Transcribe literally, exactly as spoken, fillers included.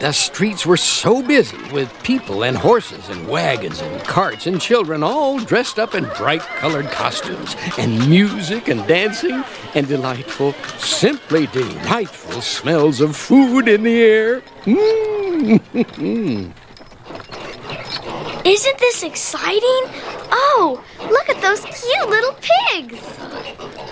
The streets were so busy with people and horses and wagons and carts and children all dressed up in bright-colored costumes and music and dancing and delightful, simply delightful smells of food in the air. Mm. Isn't this exciting? Oh, look at those cute little pigs.